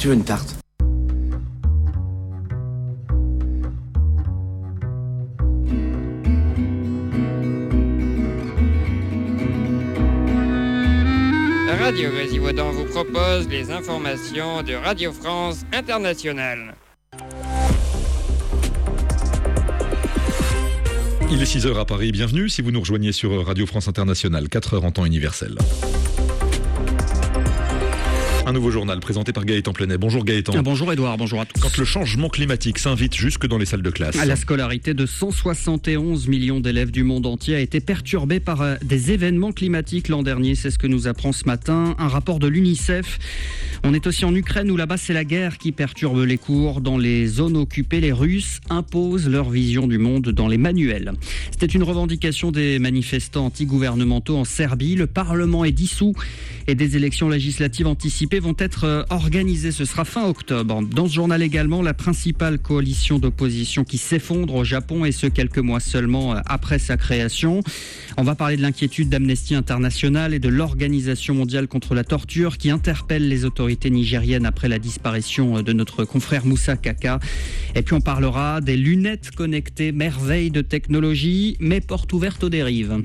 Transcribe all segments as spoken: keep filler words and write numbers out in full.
Tu veux une tarte ? Radio Grésivaudan vous propose les informations de Radio France Internationale. Il est six heures à Paris, bienvenue si vous nous rejoignez sur Radio France Internationale, quatre heures en temps universel. Un nouveau journal présenté par Gaëtan Plenet. Bonjour Gaëtan. Ah, bonjour Edouard, bonjour à tous. Quand le changement climatique s'invite jusque dans les salles de classe. La scolarité de cent soixante et onze millions d'élèves du monde entier a été perturbée par euh, des événements climatiques l'an dernier. C'est ce que nous apprend ce matin un rapport de l'UNICEF. On est aussi en Ukraine où là-bas c'est la guerre qui perturbe les cours. Dans les zones occupées, les Russes imposent leur vision du monde dans les manuels. C'était une revendication des manifestants anti-gouvernementaux en Serbie. Le Parlement est dissous et des élections législatives anticipées vont être organisées. Ce sera fin octobre. Dans ce journal également, la principale coalition d'opposition qui s'effondre au Japon et ce quelques mois seulement après sa création. On va parler de l'inquiétude d'Amnesty International et de l'Organisation mondiale contre la torture qui interpelle les autorités nigériennes après la disparition de notre confrère Moussa Kaka. Et puis on parlera des lunettes connectées, merveille de technologie, mais porte ouverte aux dérives.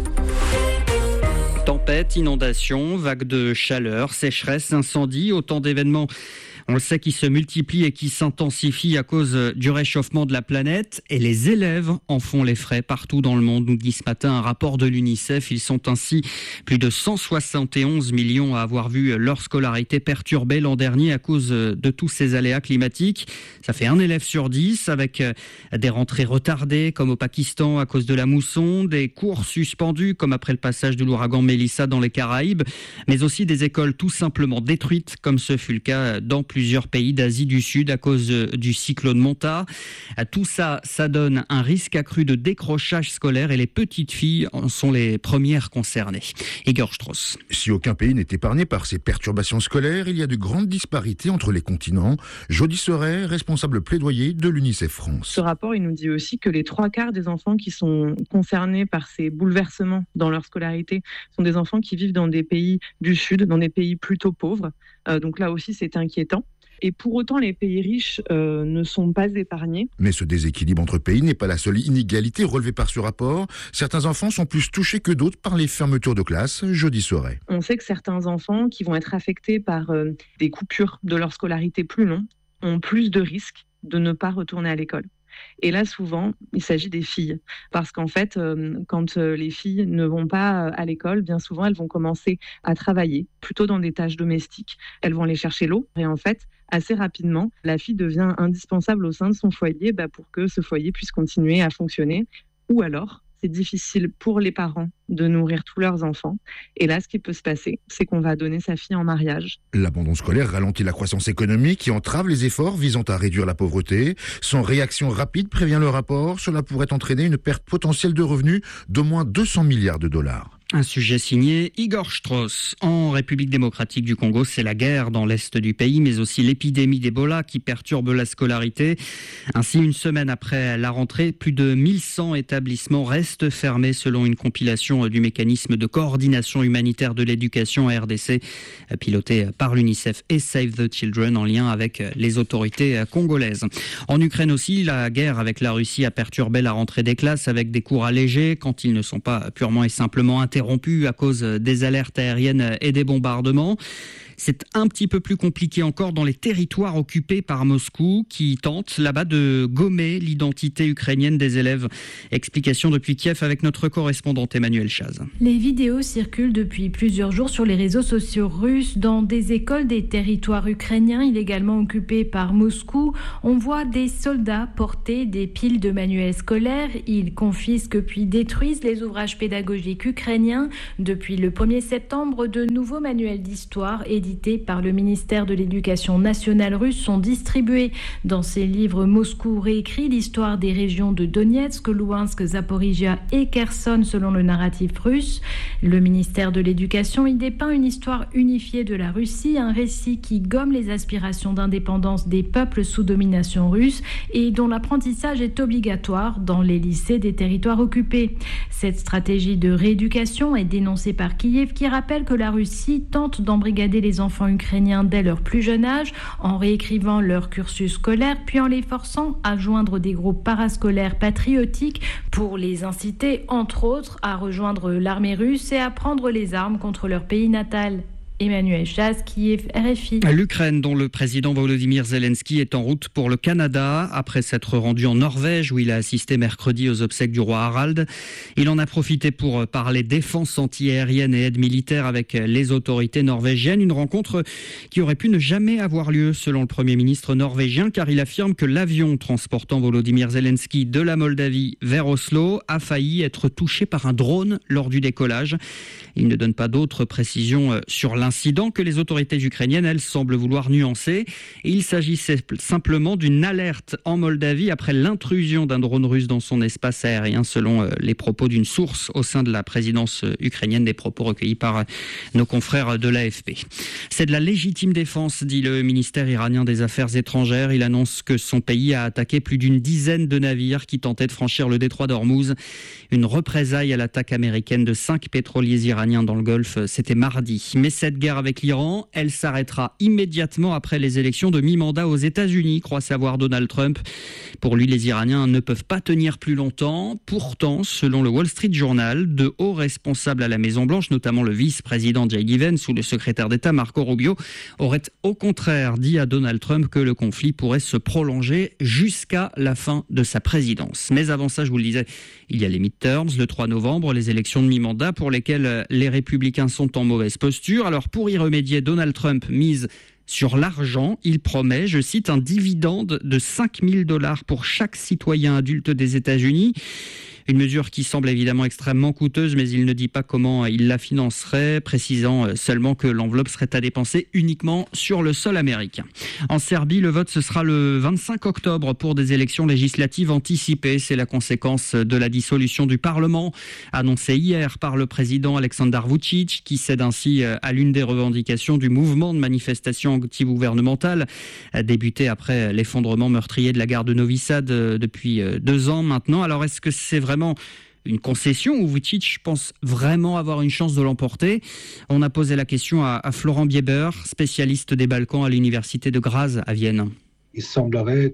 Tempêtes, inondations, vagues de chaleur, sécheresse, incendies, autant d'événements, on le sait, qui se multiplient et qui s'intensifient à cause du réchauffement de la planète. Et les élèves en font les frais partout dans le monde, nous dit ce matin un rapport de l'UNICEF. Ils sont ainsi plus de cent soixante et onze millions à avoir vu leur scolarité perturbée l'an dernier à cause de tous ces aléas climatiques. Ça fait un élève sur dix, avec des rentrées retardées comme au Pakistan à cause de la mousson, des cours suspendus comme après le passage de l'ouragan Mélissa dans les Caraïbes, mais aussi des écoles tout simplement détruites comme ce fut le cas dans plusieurs pays d'Asie du Sud à cause du cyclone Manta. Tout ça, ça donne un risque accru de décrochage scolaire et les petites filles en sont les premières concernées. Igor Strauss. Si aucun pays n'est épargné par ces perturbations scolaires, il y a de grandes disparités entre les continents. Jody Serret, responsable plaidoyer de l'UNICEF France. Ce rapport, il nous dit aussi que les trois quarts des enfants qui sont concernés par ces bouleversements dans leur scolarité sont des enfants qui vivent dans des pays du Sud, dans des pays plutôt pauvres. Euh, donc là aussi, c'est inquiétant. Et pour autant, les pays riches euh, ne sont pas épargnés. Mais ce déséquilibre entre pays n'est pas la seule inégalité relevée par ce rapport. Certains enfants sont plus touchés que d'autres par les fermetures de classe. Jody Serret. On sait que certains enfants qui vont être affectés par euh, des coupures de leur scolarité plus longues ont plus de risques de ne pas retourner à l'école. Et là, souvent, il s'agit des filles. Parce qu'en fait, euh, quand euh, les filles ne vont pas euh, à l'école, bien souvent, elles vont commencer à travailler, plutôt dans des tâches domestiques. Elles vont aller chercher l'eau. Et en fait, assez rapidement, la fille devient indispensable au sein de son foyer bah, pour que ce foyer puisse continuer à fonctionner. Ou alors, c'est difficile pour les parents de nourrir tous leurs enfants. Et là, ce qui peut se passer, c'est qu'on va donner sa fille en mariage. L'abandon scolaire ralentit la croissance économique et entrave les efforts visant à réduire la pauvreté. Sans réaction rapide, prévient le rapport, cela pourrait entraîner une perte potentielle de revenus d'au moins deux cents milliards de dollars. Un sujet signé Igor Strauss. En République démocratique du Congo, c'est la guerre dans l'est du pays, mais aussi l'épidémie d'Ebola qui perturbe la scolarité. Ainsi, une semaine après la rentrée, plus de mille cent établissements restent fermés selon une compilation du mécanisme de coordination humanitaire de l'éducation à R D C, piloté par l'UNICEF et Save the Children en lien avec les autorités congolaises. En Ukraine aussi, la guerre avec la Russie a perturbé la rentrée des classes avec des cours allégés quand ils ne sont pas purement et simplement interrompus à cause des alertes aériennes et des bombardements. C'est un petit peu plus compliqué encore dans les territoires occupés par Moscou qui tentent là-bas de gommer l'identité ukrainienne des élèves. Explication depuis Kiev avec notre correspondante Emmanuel Chaz. Les vidéos circulent depuis plusieurs jours sur les réseaux sociaux russes dans des écoles des territoires ukrainiens illégalement occupés par Moscou. On voit des soldats porter des piles de manuels scolaires. Ils confisquent puis détruisent les ouvrages pédagogiques ukrainiens. Depuis le premier septembre, de nouveaux manuels d'histoire et édités par le ministère de l'Éducation nationale russe sont distribués. Dans ces livres, Moscou réécrit l'histoire des régions de Donetsk, Louhansk, Zaporizhia et Kherson selon le narratif russe. Le ministère de l'Éducation y dépeint une histoire unifiée de la Russie, un récit qui gomme les aspirations d'indépendance des peuples sous domination russe et dont l'apprentissage est obligatoire dans les lycées des territoires occupés. Cette stratégie de rééducation est dénoncée par Kiev qui rappelle que la Russie tente d'embrigader les les enfants ukrainiens dès leur plus jeune âge, en réécrivant leur cursus scolaire, puis en les forçant à joindre des groupes parascolaires patriotiques pour les inciter, entre autres, à rejoindre l'armée russe et à prendre les armes contre leur pays natal. Emmanuel Chasse, Kiev, R F I. L'Ukraine, dont le président Volodymyr Zelensky est en route pour le Canada, après s'être rendu en Norvège, où il a assisté mercredi aux obsèques du roi Harald. Il en a profité pour parler défense antiaérienne et aide militaire avec les autorités norvégiennes. Une rencontre qui aurait pu ne jamais avoir lieu, selon le Premier ministre norvégien, car il affirme que l'avion transportant Volodymyr Zelensky de la Moldavie vers Oslo a failli être touché par un drone lors du décollage. Il ne donne pas d'autres précisions sur l'incident. Incident que les autorités ukrainiennes, elles, semblent vouloir nuancer. Et il s'agissait simplement d'une alerte en Moldavie après l'intrusion d'un drone russe dans son espace aérien, selon les propos d'une source au sein de la présidence ukrainienne, des propos recueillis par nos confrères de l'A F P. C'est de la légitime défense, dit le ministère iranien des Affaires étrangères. Il annonce que son pays a attaqué plus d'une dizaine de navires qui tentaient de franchir le détroit d'Ormuz. Une représaille à l'attaque américaine de cinq pétroliers iraniens dans le Golfe, c'était mardi. Mais cette guerre avec l'Iran, elle s'arrêtera immédiatement après les élections de mi-mandat aux États-Unis, croit savoir Donald Trump. Pour lui, les Iraniens ne peuvent pas tenir plus longtemps. Pourtant, selon le Wall Street Journal, de hauts responsables à la Maison-Blanche, notamment le vice-président J D Vance ou le secrétaire d'État Marco Rubio, auraient au contraire dit à Donald Trump que le conflit pourrait se prolonger jusqu'à la fin de sa présidence. Mais avant ça, je vous le disais, il y a les midterms, le trois novembre, les élections de mi-mandat pour lesquelles les républicains sont en mauvaise posture. Alors pour y remédier, Donald Trump mise sur l'argent. Il promet, je cite, un dividende de cinq mille dollars pour chaque citoyen adulte des États-Unis. Une mesure qui semble évidemment extrêmement coûteuse, mais il ne dit pas comment il la financerait, précisant seulement que l'enveloppe serait à dépenser uniquement sur le sol américain. En Serbie, le vote, ce sera le vingt-cinq octobre pour des élections législatives anticipées. C'est la conséquence de la dissolution du Parlement, annoncée hier par le président Aleksandar Vučić, qui cède ainsi à l'une des revendications du mouvement de manifestation anti-gouvernementale, débuté après l'effondrement meurtrier de la gare de Novi Sad depuis deux ans maintenant. Alors, est-ce que c'est vraiment une concession où Vučić pense vraiment avoir une chance de l'emporter? On a posé la question à, à Florent Bieber, spécialiste des Balkans à l'université de Graz à Vienne. Il semblerait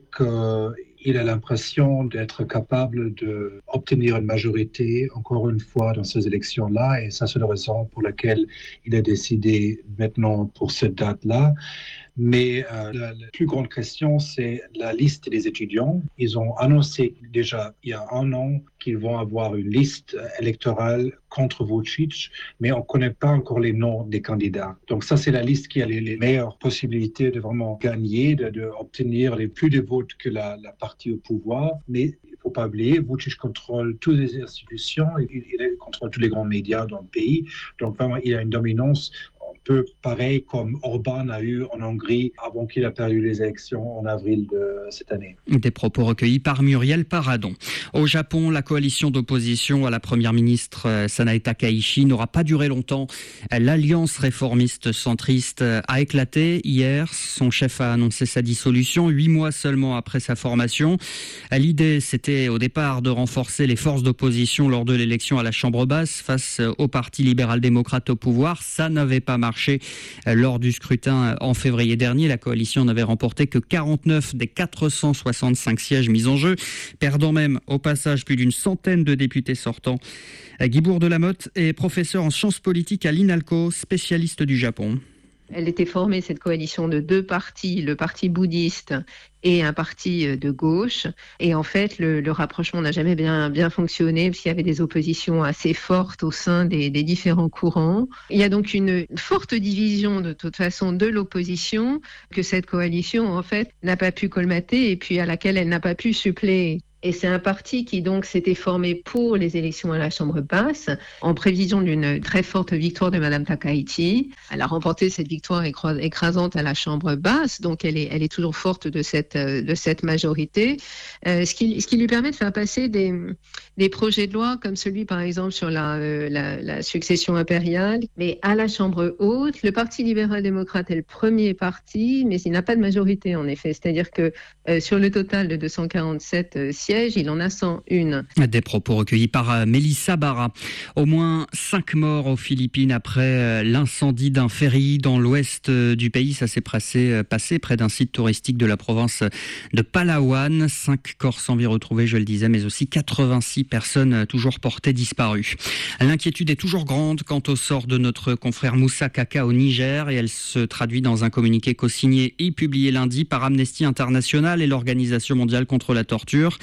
qu'il a l'impression d'être capable d'obtenir une majorité, encore une fois, dans ces élections-là, et ça, c'est la raison pour laquelle il a décidé maintenant pour cette date-là. Mais euh, la, la plus grande question, c'est la liste des étudiants. Ils ont annoncé déjà il y a un an qu'ils vont avoir une liste électorale contre Vučić, mais on ne connaît pas encore les noms des candidats. Donc ça, c'est la liste qui a les, les meilleures possibilités de vraiment gagner, de, de obtenir les plus de votes que la, la partie au pouvoir. Mais il ne faut pas oublier, Vučić contrôle toutes les institutions, il, il contrôle tous les grands médias dans le pays. Donc vraiment, il a une dominance un peu pareil comme Orban a eu en Hongrie avant qu'il a perdu les élections en avril de cette année. Des propos recueillis par Muriel Paradon. Au Japon, la coalition d'opposition à la première ministre Sanae Takaichi n'aura pas duré longtemps. L'alliance réformiste centriste a éclaté hier. Son chef a annoncé sa dissolution huit mois seulement après sa formation. L'idée, c'était au départ de renforcer les forces d'opposition lors de l'élection à la Chambre basse face au Parti libéral-démocrate au pouvoir. Ça n'avait pas marché lors du scrutin en février dernier. La coalition n'avait remporté que quarante-neuf des quatre cent soixante-cinq sièges mis en jeu, perdant même au passage plus d'une centaine de députés sortants. Guy Bourg-de-Lamotte est professeur en sciences politiques à l'INALCO, spécialiste du Japon. Elle était formée, cette coalition, de deux partis, le parti bouddhiste et un parti de gauche. Et en fait, le, le rapprochement n'a jamais bien, bien fonctionné parce qu'il y avait des oppositions assez fortes au sein des, des différents courants. Il y a donc une forte division, de toute façon, de l'opposition que cette coalition, en fait, n'a pas pu colmater et puis à laquelle elle n'a pas pu suppléer. Et c'est un parti qui donc s'était formé pour les élections à la Chambre basse en prévision d'une très forte victoire de Madame Takaichi. Elle a remporté cette victoire écrasante à la Chambre basse, donc elle est, elle est toujours forte de cette, de cette majorité, euh, ce, qui, ce qui lui permet de faire passer des, des projets de loi comme celui par exemple sur la, euh, la, la succession impériale. Mais à la Chambre haute, le Parti libéral-démocrate est le premier parti, mais il n'a pas de majorité en effet. C'est-à-dire que euh, sur le total de deux cent quarante-sept euh, sièges, siège, il en a cent un. Des propos recueillis par Mélissa Barra. Au moins cinq morts aux Philippines après l'incendie d'un ferry dans l'ouest du pays. Ça s'est passé, passé près d'un site touristique de la province de Palawan. Cinq corps sans vie retrouvés, je le disais, mais aussi quatre-vingt-six personnes toujours portées disparues. L'inquiétude est toujours grande quant au sort de notre confrère Moussa Kaka au Niger et elle se traduit dans un communiqué co-signé et publié lundi par Amnesty International et l'Organisation mondiale contre la torture.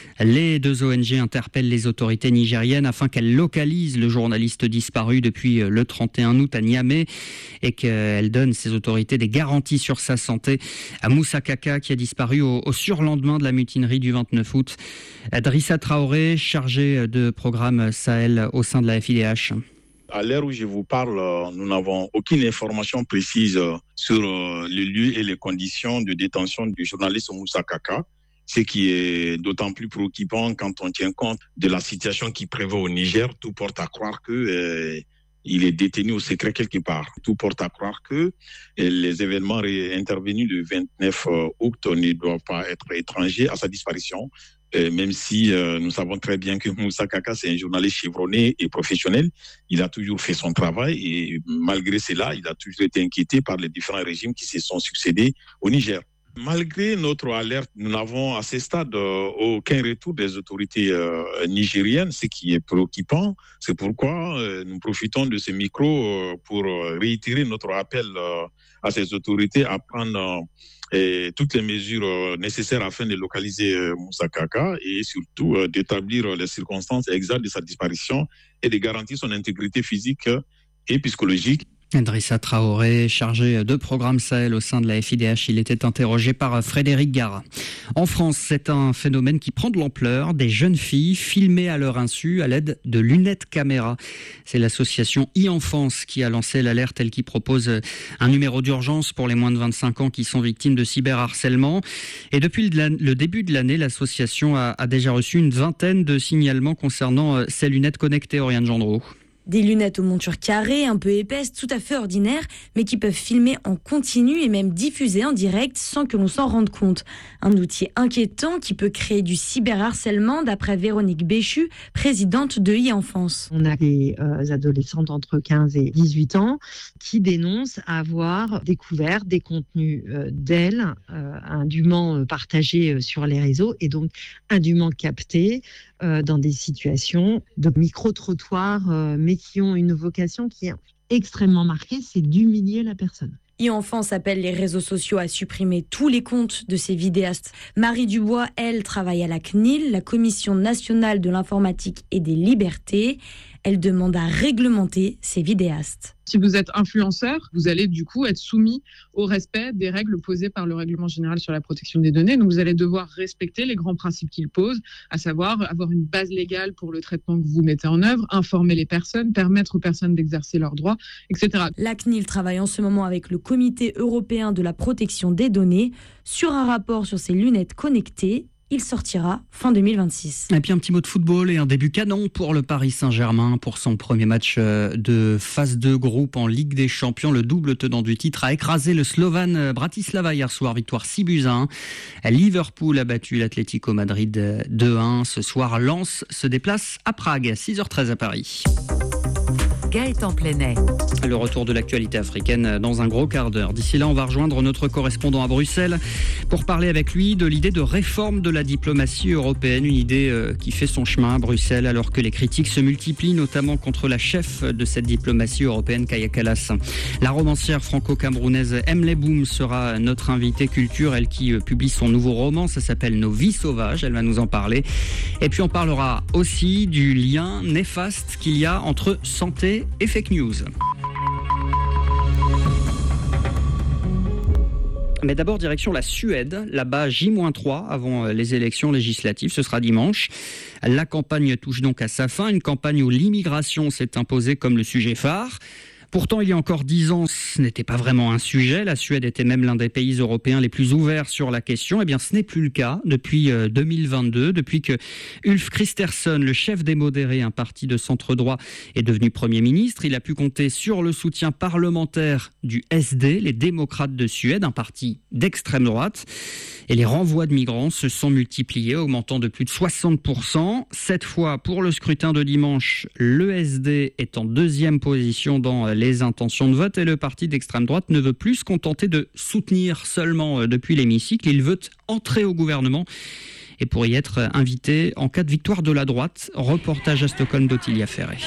Les deux O N G interpellent les autorités nigériennes afin qu'elles localisent le journaliste disparu depuis le trente et un août à Niamey et qu'elles donnent, ces autorités, des garanties sur sa santé. À Moussa Kaka, qui a disparu au, au surlendemain de la mutinerie du vingt-neuf août. Drissa Traoré, chargé de programme Sahel au sein de la F I D H. À l'heure où je vous parle, nous n'avons aucune information précise sur le lieu et les conditions de détention du journaliste Moussa Kaka. Ce qui est d'autant plus préoccupant quand on tient compte de la situation qui prévaut au Niger. Tout porte à croire que euh, il est détenu au secret quelque part. Tout porte à croire que euh, les événements intervenus le vingt-neuf août ne doivent pas être étrangers à sa disparition. Euh, même si euh, nous savons très bien que Moussa Kaka, c'est un journaliste chevronné et professionnel. Il a toujours fait son travail et malgré cela, il a toujours été inquiété par les différents régimes qui se sont succédés au Niger. Malgré notre alerte, nous n'avons à ce stade euh, aucun retour des autorités euh, nigériennes, ce qui est préoccupant. C'est pourquoi euh, nous profitons de ce micro euh, pour réitérer notre appel euh, à ces autorités à prendre euh, toutes les mesures euh, nécessaires afin de localiser euh, Moussa Kaka et surtout euh, d'établir les circonstances exactes de sa disparition et de garantir son intégrité physique et psychologique. Drissa Traoré, chargé de programme Sahel au sein de la F I D H, il était interrogé par Frédéric Gara. En France, c'est un phénomène qui prend de l'ampleur. Des jeunes filles filmées à leur insu à l'aide de lunettes caméra. C'est l'association e-Enfance qui a lancé l'alerte, elle qui propose un numéro d'urgence pour les moins de vingt-cinq ans qui sont victimes de cyberharcèlement. Et depuis le début de l'année, l'association a déjà reçu une vingtaine de signalements concernant ces lunettes connectées. Oriane Gendreau. Des lunettes aux montures carrées, un peu épaisses, tout à fait ordinaires, mais qui peuvent filmer en continu et même diffuser en direct sans que l'on s'en rende compte. Un outil inquiétant qui peut créer du cyberharcèlement, d'après Véronique Béchu, présidente de e-Enfance. On a des euh, adolescentes entre quinze et dix-huit ans qui dénoncent avoir découvert des contenus euh, d'elles, euh, indûment partagés euh, sur les réseaux et donc indûment captés euh, dans des situations de micro-trottoirs, euh, mais qui ont une vocation qui est extrêmement marquée, c'est d'humilier la personne. e-Enfance appelle les réseaux sociaux à supprimer tous les comptes de ces vidéastes. Marie Dubois, elle, travaille à la C N I L, la Commission nationale de l'informatique et des libertés. Elle demande à réglementer ces vidéastes. Si vous êtes influenceur, vous allez du coup être soumis au respect des règles posées par le Règlement général sur la protection des données. Donc vous allez devoir respecter les grands principes qu'il pose, à savoir avoir une base légale pour le traitement que vous mettez en œuvre, informer les personnes, permettre aux personnes d'exercer leurs droits, et cetera. La C N I L travaille en ce moment avec le Comité européen de la protection des données sur un rapport sur ces lunettes connectées. Il sortira fin deux mille vingt-six. Et puis un petit mot de football et un début canon pour le Paris Saint-Germain. Pour son premier match de phase deux groupe en Ligue des Champions, le double tenant du titre a écrasé le Slovan Bratislava hier soir, victoire six buts à un. Liverpool a battu l'Atlético Madrid deux à un. Ce soir, Lens se déplace à Prague, six heures treize à Paris. Gaëtan Plenet. Le retour de l'actualité africaine dans un gros quart d'heure. D'ici là, on va rejoindre notre correspondant à Bruxelles pour parler avec lui de l'idée de réforme de la diplomatie européenne, une idée qui fait son chemin à Bruxelles alors que les critiques se multiplient, notamment contre la chef de cette diplomatie européenne, Kaya Kallas. La romancière franco-camerounaise Emily Boom sera notre invitée culture, elle qui publie son nouveau roman, ça s'appelle Nos vies sauvages, elle va nous en parler. Et puis on parlera aussi du lien néfaste qu'il y a entre santé et fake news. Mais d'abord, direction la Suède. Là-bas, J moins trois avant les élections législatives. Ce sera dimanche. La campagne touche donc à sa fin. Une campagne où l'immigration s'est imposée comme le sujet phare. Pourtant, il y a encore dix ans, ce n'était pas vraiment un sujet. La Suède était même l'un des pays européens les plus ouverts sur la question. Eh bien, ce n'est plus le cas depuis deux mille vingt-deux, depuis que Ulf Kristersson, le chef des modérés, un parti de centre-droit, est devenu Premier ministre. Il a pu compter sur le soutien parlementaire du S D, les démocrates de Suède, un parti d'extrême droite. Et les renvois de migrants se sont multipliés, augmentant de plus de soixante pour cent. Cette fois, pour le scrutin de dimanche, le S D est en deuxième position dans les intentions de vote et le parti d'extrême droite ne veut plus se contenter de soutenir seulement depuis l'hémicycle. Il veut entrer au gouvernement et pour y être invité en cas de victoire de la droite. Reportage à Stockholm d'Ottilia Ferré.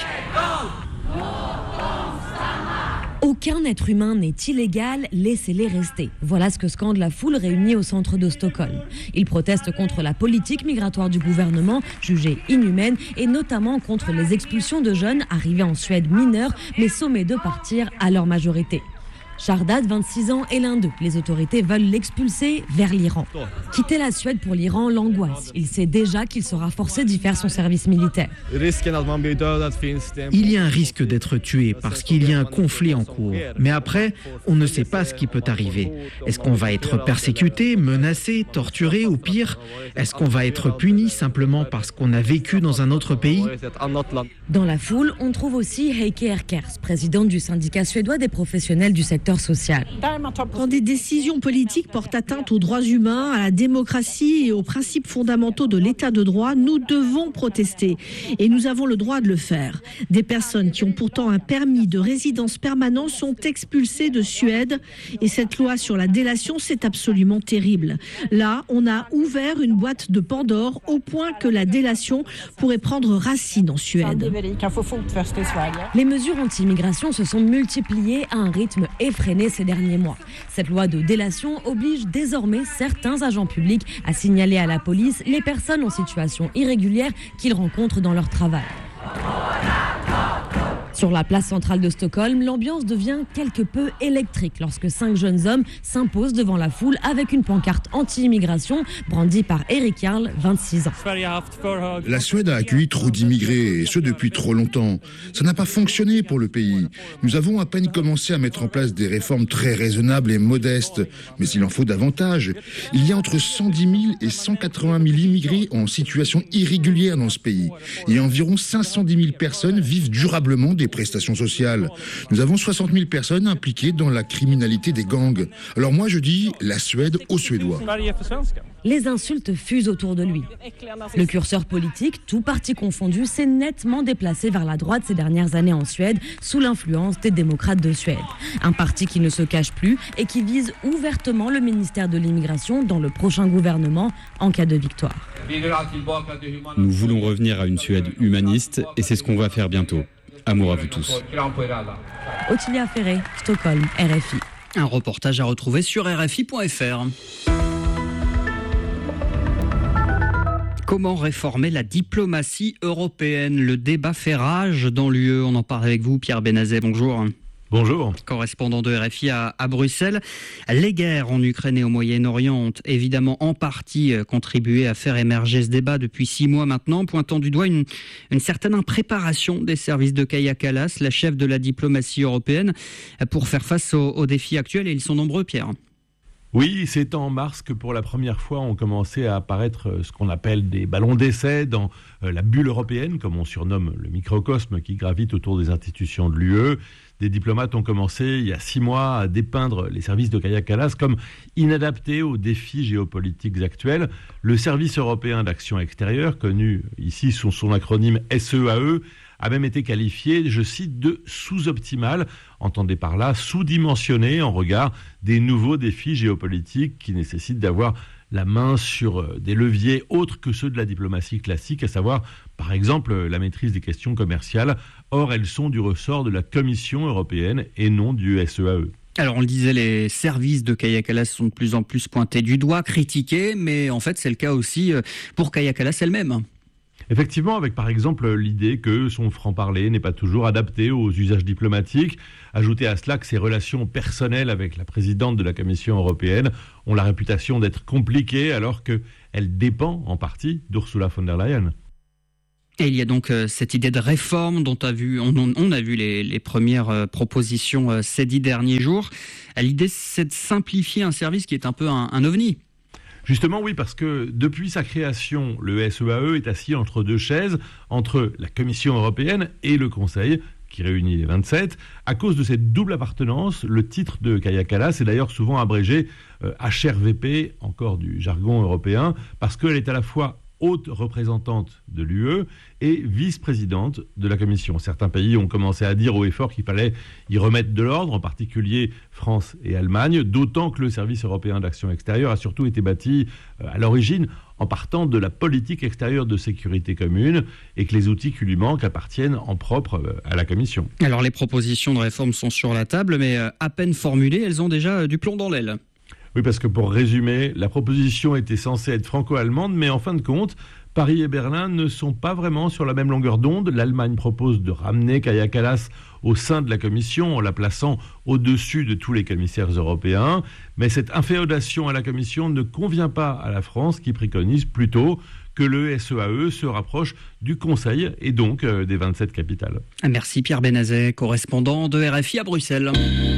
Aucun être humain n'est illégal, laissez-les rester. Voilà ce que scande la foule réunie au centre de Stockholm. Ils protestent contre la politique migratoire du gouvernement, jugée inhumaine, et notamment contre les expulsions de jeunes arrivés en Suède mineurs, mais sommés de partir à leur majorité. Shardad, vingt-six ans, est l'un d'eux. Les autorités veulent l'expulser vers l'Iran. Quitter la Suède pour l'Iran l'angoisse. Il sait déjà qu'il sera forcé d'y faire son service militaire. Il y a un risque d'être tué parce qu'il y a un conflit en cours. Mais après, on ne sait pas ce qui peut arriver. Est-ce qu'on va être persécuté, menacé, torturé ou pire? Est-ce qu'on va être puni simplement parce qu'on a vécu dans un autre pays? Dans la foule, on trouve aussi Heike Erkers, présidente du syndicat suédois des professionnels du secteur social. Quand des décisions politiques portent atteinte aux droits humains, à la démocratie et aux principes fondamentaux de l'état de droit, nous devons protester. Et nous avons le droit de le faire. Des personnes qui ont pourtant un permis de résidence permanent sont expulsées de Suède. Et cette loi sur la délation, c'est absolument terrible. Là, on a ouvert une boîte de Pandore au point que la délation pourrait prendre racine en Suède. Les mesures anti-immigration se sont multipliées à un rythme effrayant ces derniers mois. Cette loi de délation oblige désormais certains agents publics à signaler à la police les personnes en situation irrégulière qu'ils rencontrent dans leur travail. Sur la place centrale de Stockholm, l'ambiance devient quelque peu électrique lorsque cinq jeunes hommes s'imposent devant la foule avec une pancarte anti-immigration brandie par Erik Jarl, vingt-six ans. La Suède a accueilli trop d'immigrés, et ce depuis trop longtemps. Ça n'a pas fonctionné pour le pays. Nous avons à peine commencé à mettre en place des réformes très raisonnables et modestes, mais il en faut davantage. Il y a entre cent dix mille et cent quatre-vingt mille immigrés en situation irrégulière dans ce pays, et environ cinq cent dix mille personnes vivent durablement des prestations sociales. Nous avons soixante mille personnes impliquées dans la criminalité des gangs. Alors moi je dis la Suède aux Suédois. Les insultes fusent autour de lui. Le curseur politique, tout parti confondu, s'est nettement déplacé vers la droite ces dernières années en Suède, sous l'influence des démocrates de Suède. Un parti qui ne se cache plus et qui vise ouvertement le ministère de l'immigration dans le prochain gouvernement en cas de victoire. Nous voulons revenir à une Suède humaniste et c'est ce qu'on va faire bientôt. Amour à vous tous. Ottilia Ferré, Stockholm, R F I. Un reportage à retrouver sur R F I point F R. Comment réformer la diplomatie européenne? Le débat fait rage dans l'U E. On en parle avec vous, Pierre Benazet. Bonjour. Bonjour. Correspondant de R F I à, à Bruxelles. Les guerres en Ukraine et au Moyen-Orient ont évidemment en partie contribué à faire émerger ce débat depuis six mois maintenant, pointant du doigt une, une certaine impréparation des services de Kaja Kallas, la chef de la diplomatie européenne, pour faire face aux, aux défis actuels. Et ils sont nombreux, Pierre. Oui, c'est en mars que pour la première fois ont commencé à apparaître ce qu'on appelle des ballons d'essai dans la bulle européenne, comme on surnomme le microcosme qui gravite autour des institutions de l'U E. Des diplomates ont commencé il y a six mois à dépeindre les services de Kaja Kallas comme inadaptés aux défis géopolitiques actuels. Le service européen d'action extérieure, connu ici sous son acronyme S E A E, a même été qualifié, je cite, de sous-optimal, entendez par là sous-dimensionné en regard des nouveaux défis géopolitiques qui nécessitent d'avoir la main sur des leviers autres que ceux de la diplomatie classique, à savoir, par exemple, la maîtrise des questions commerciales. Or, elles sont du ressort de la Commission européenne et non du S E A E. Alors, on le disait, les services de Kaja Kallas sont de plus en plus pointés du doigt, critiqués, mais en fait, c'est le cas aussi pour Kaja Kallas elle-même. Effectivement, avec par exemple l'idée que son franc-parler n'est pas toujours adapté aux usages diplomatiques. Ajoutez à cela que ses relations personnelles avec la présidente de la Commission européenne ont la réputation d'être compliquées alors qu'elle dépend en partie d'Ursula von der Leyen. Et il y a donc euh, cette idée de réforme dont a vu, on, on a vu les, les premières euh, propositions euh, ces dix derniers jours. L'idée, c'est de simplifier un service qui est un peu un, un ovni. Justement, oui, parce que depuis sa création, le S E A E est assis entre deux chaises, entre la Commission européenne et le Conseil, qui réunit les vingt-sept. À cause de cette double appartenance, le titre de Kaja Kallas est d'ailleurs souvent abrégé euh, H R V P, encore du jargon européen, parce qu'elle est à la fois haute représentante de l'U E et vice-présidente de la Commission. Certains pays ont commencé à dire haut et fort qu'il fallait y remettre de l'ordre, en particulier France et Allemagne, d'autant que le service européen d'action extérieure a surtout été bâti euh, à l'origine en partant de la politique extérieure de sécurité commune et que les outils qui lui manquent appartiennent en propre euh, à la Commission. Alors les propositions de réforme sont sur la table, mais euh, à peine formulées, elles ont déjà euh, du plomb dans l'aile. Oui, parce que pour résumer, la proposition était censée être franco-allemande, mais en fin de compte, Paris et Berlin ne sont pas vraiment sur la même longueur d'onde. L'Allemagne propose de ramener Kaja Kallas au sein de la Commission en la plaçant au-dessus de tous les commissaires européens. Mais cette inféodation à la Commission ne convient pas à la France qui préconise plutôt que le S E A E se rapproche du Conseil et donc euh, des vingt-sept capitales. Merci Pierre Benazet, correspondant de R F I à Bruxelles.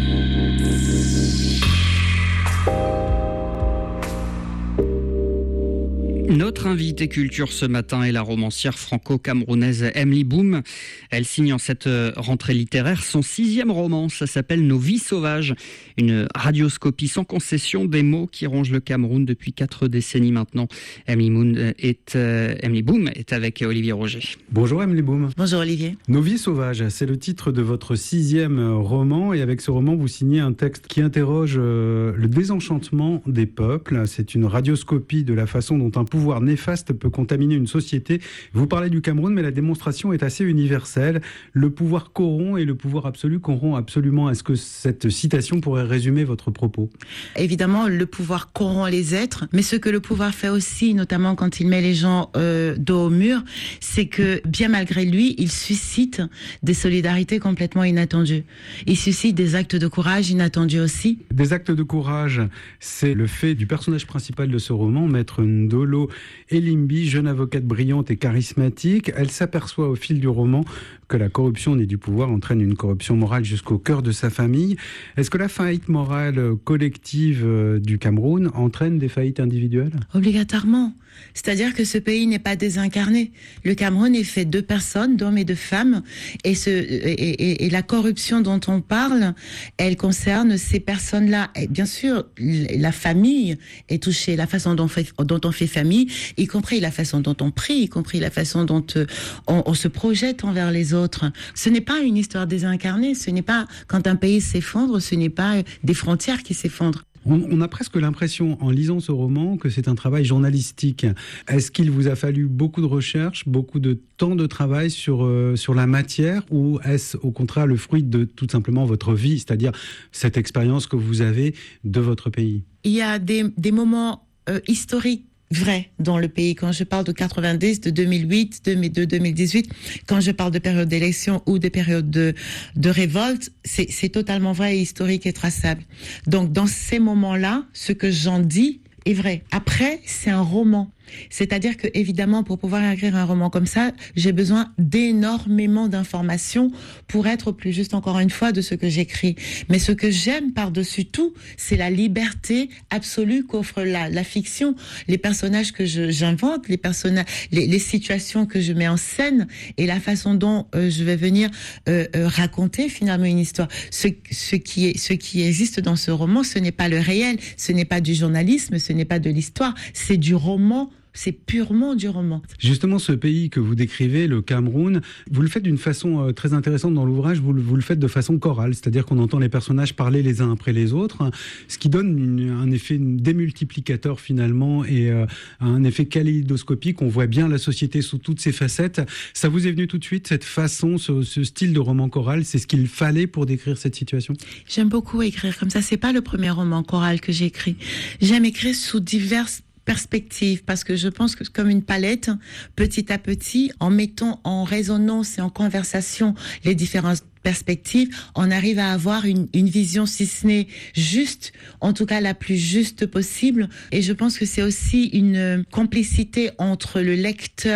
Notre invitée culture ce matin est la romancière franco-camerounaise Emily Boom. Elle signe en cette rentrée littéraire son sixième roman. Ça s'appelle Nos vies sauvages. Une radioscopie sans concession des mots qui rongent le Cameroun depuis quatre décennies maintenant. Emily, Moon est, euh, Emily Boom est avec Olivier Roger. Bonjour Emily Boom. Bonjour Olivier. Nos vies sauvages, c'est le titre de votre sixième roman. Et avec ce roman, vous signez un texte qui interroge euh, le désenchantement des peuples. C'est une radioscopie de la façon dont un pouvoir néfaste peut contaminer une société. Vous parlez du Cameroun, mais la démonstration est assez universelle. Le pouvoir corrompt et le pouvoir absolu corrompt absolument. Est-ce que cette citation pourrait résumer votre propos ? Évidemment, le pouvoir corrompt les êtres, mais ce que le pouvoir fait aussi, notamment quand il met les gens euh, dos au mur, c'est que bien malgré lui, il suscite des solidarités complètement inattendues. Il suscite des actes de courage inattendus aussi. Des actes de courage, c'est le fait du personnage principal de ce roman, Maître Ndolo Elimbi, jeune avocate brillante et charismatique. Elle s'aperçoit au fil du roman que la corruption née du pouvoir entraîne une corruption morale jusqu'au cœur de sa famille. Est-ce que la faillite morale collective du Cameroun entraîne des faillites individuelles ? Obligatoirement. C'est-à-dire que ce pays n'est pas désincarné. Le Cameroun est fait de personnes, d'hommes et de femmes, et, ce, et, et, et la corruption dont on parle, elle concerne ces personnes-là. Et bien sûr, la famille est touchée, la façon dont on fait, dont on fait famille, y compris la façon dont on prie, y compris la façon dont on, on se projette envers les autres. Ce n'est pas une histoire désincarnée, ce n'est pas, quand un pays s'effondre, ce n'est pas des frontières qui s'effondrent. On a presque l'impression, en lisant ce roman, que c'est un travail journalistique. Est-ce qu'il vous a fallu beaucoup de recherche, beaucoup de temps de travail sur, euh, sur la matière, ou est-ce au contraire le fruit de tout simplement votre vie, c'est-à-dire cette expérience que vous avez de votre pays ? Il y a des, des moments euh, historiques vrai dans le pays. Quand je parle de quatre-vingt-dix, de deux mille huit, deux mille deux, deux mille dix-huit, quand je parle de période d'élection ou de période de, de révolte, c'est, c'est totalement vrai et historique et traçable. Donc, dans ces moments-là, ce que j'en dis est vrai. Après, c'est un roman. C'est-à-dire que, évidemment, pour pouvoir écrire un roman comme ça, j'ai besoin d'énormément d'informations pour être plus juste, encore une fois, de ce que j'écris. Mais ce que j'aime par-dessus tout, c'est la liberté absolue qu'offre la, la fiction. Les personnages que je, j'invente, les, personnages, les, les situations que je mets en scène et la façon dont euh, je vais venir euh, euh, raconter finalement une histoire. Ce, ce, qui est, ce qui existe dans ce roman, ce n'est pas le réel, ce n'est pas du journalisme, ce n'est pas de l'histoire, c'est du roman. C'est purement du roman. Justement, ce pays que vous décrivez, le Cameroun, vous le faites d'une façon euh, très intéressante dans l'ouvrage, vous, vous le faites de façon chorale, c'est-à-dire qu'on entend les personnages parler les uns après les autres, hein, ce qui donne une, un effet démultiplicateur finalement et euh, un effet kaléidoscopique. On voit bien la société sous toutes ses facettes. Ça vous est venu tout de suite, cette façon, ce, ce style de roman choral, c'est ce qu'il fallait pour décrire cette situation ? J'aime beaucoup écrire comme ça. C'est pas le premier roman choral que j'écris. J'aime écrire sous diverses perspective, parce que je pense que comme une palette, petit à petit, en mettant en résonance et en conversation les différentes perspectives, on arrive à avoir une, une vision, si ce n'est juste, en tout cas la plus juste possible. Et je pense que c'est aussi une complicité entre le lecteur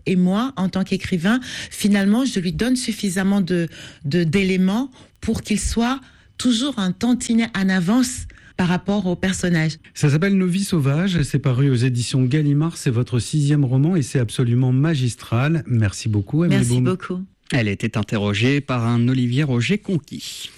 et moi, en tant qu'écrivain, finalement, je lui donne suffisamment de, de, d'éléments pour qu'il soit toujours un tantinet en avance par rapport au personnage. Ça s'appelle Nos vies sauvages, c'est paru aux éditions Gallimard, c'est votre sixième roman et c'est absolument magistral. Merci beaucoup, Amélie Merci Boum. beaucoup. Elle était interrogée par un Olivier Roger-Conquis.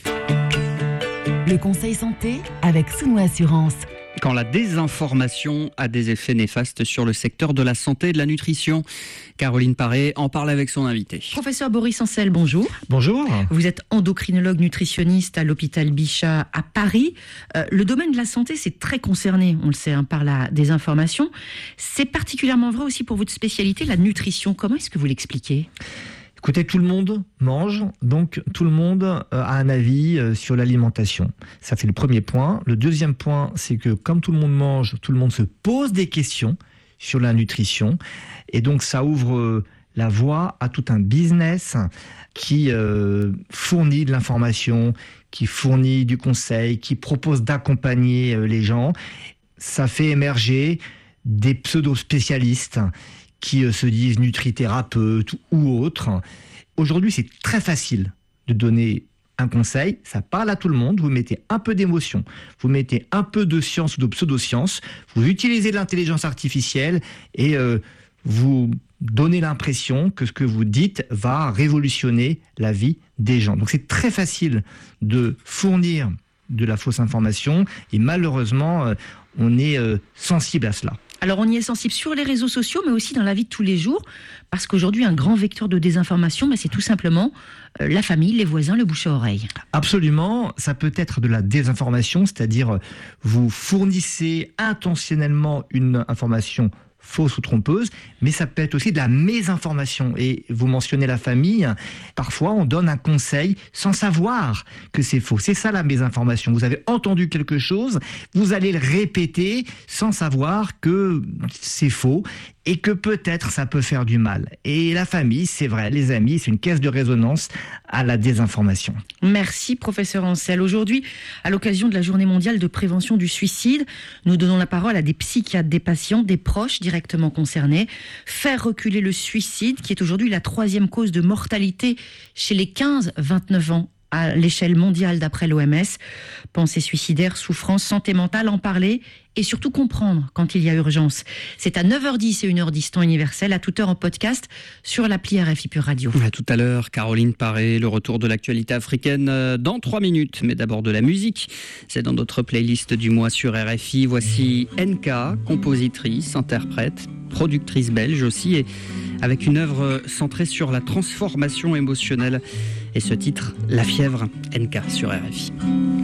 Le conseil santé avec Sounou Assurance. Quand la désinformation a des effets néfastes sur le secteur de la santé et de la nutrition. Caroline Paré en parle avec son invité. Professeur Boris Ancel, bonjour. Bonjour. Vous êtes endocrinologue nutritionniste à l'hôpital Bichat à Paris. Euh, le domaine de la santé, c'est très concerné, on le sait, hein, par la désinformation. C'est particulièrement vrai aussi pour votre spécialité, la nutrition. Comment est-ce que vous l'expliquez ? Écoutez, tout le monde mange, donc tout le monde a un avis sur l'alimentation. Ça, c'est le premier point. Le deuxième point, c'est que comme tout le monde mange, tout le monde se pose des questions sur la nutrition. Et donc, ça ouvre la voie à tout un business qui euh, fournit de l'information, qui fournit du conseil, qui propose d'accompagner les gens. Ça fait émerger des pseudo-spécialistes qui se disent nutrithérapeutes ou autres. Aujourd'hui, c'est très facile de donner un conseil, ça parle à tout le monde, vous mettez un peu d'émotion, vous mettez un peu de science ou de pseudo-science, vous utilisez l'intelligence artificielle et euh, vous donnez l'impression que ce que vous dites va révolutionner la vie des gens. Donc c'est très facile de fournir de la fausse information et malheureusement, euh, on est euh, sensible à cela. Alors on y est sensible sur les réseaux sociaux, mais aussi dans la vie de tous les jours, parce qu'aujourd'hui, un grand vecteur de désinformation, bah, c'est tout simplement euh, la famille, les voisins, le bouche à oreille. Absolument, ça peut être de la désinformation, c'est-à-dire vous fournissez intentionnellement une information fausse ou trompeuse, mais ça peut être aussi de la mésinformation. Et vous mentionnez la famille, parfois on donne un conseil sans savoir que c'est faux. C'est ça la mésinformation. Vous avez entendu quelque chose, vous allez le répéter sans savoir que c'est faux et que peut-être ça peut faire du mal. Et la famille, c'est vrai, les amis, c'est une caisse de résonance à la désinformation. Merci professeur Ancel. Aujourd'hui, à l'occasion de la journée mondiale de prévention du suicide, nous donnons la parole à des psychiatres, des patients, des proches directement concernés. Faire reculer le suicide, qui est aujourd'hui la troisième cause de mortalité chez les quinze vingt-neuf ans à l'échelle mondiale d'après l'O M S. Pensée suicidaire, souffrance, santé mentale, en parler et surtout comprendre quand il y a urgence. C'est à neuf heures dix et une heure dix temps universel, à toute heure en podcast sur l'appli R F I Pure Radio. À tout à l'heure, Caroline Paré, le retour de l'actualité africaine dans trois minutes. Mais d'abord de la musique, c'est dans notre playlist du mois sur R F I. Voici N K, compositrice, interprète, productrice belge aussi, et avec une œuvre centrée sur la transformation émotionnelle. Et ce titre, La fièvre, N K sur R F I.